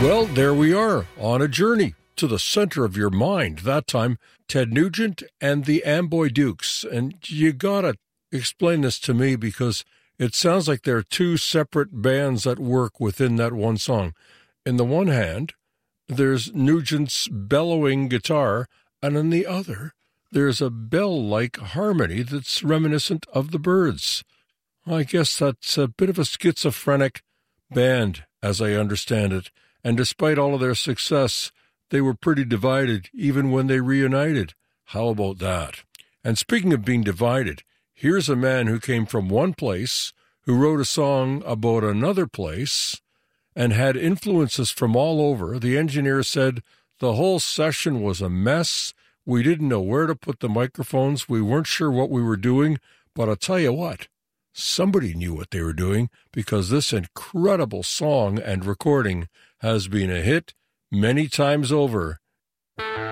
Well, there we are on a journey to the center of your mind. That time, Ted Nugent and the Amboy Dukes. And you gotta explain this to me because it sounds like there are two separate bands at work within that one song. In the one hand, there's Nugent's bellowing guitar, and in the other, there's a bell-like harmony that's reminiscent of the Byrds. I guess that's a bit of a schizophrenic band, as I understand it. And despite all of their success, they were pretty divided even when they reunited. How about that? And speaking of being divided, here's a man who came from one place, who wrote a song about another place, and had influences from all over. The engineer said the whole session was a mess. We didn't know where to put the microphones. We weren't sure what we were doing. But I'll tell you what, somebody knew what they were doing, because this incredible song and recording has been a hit many times over.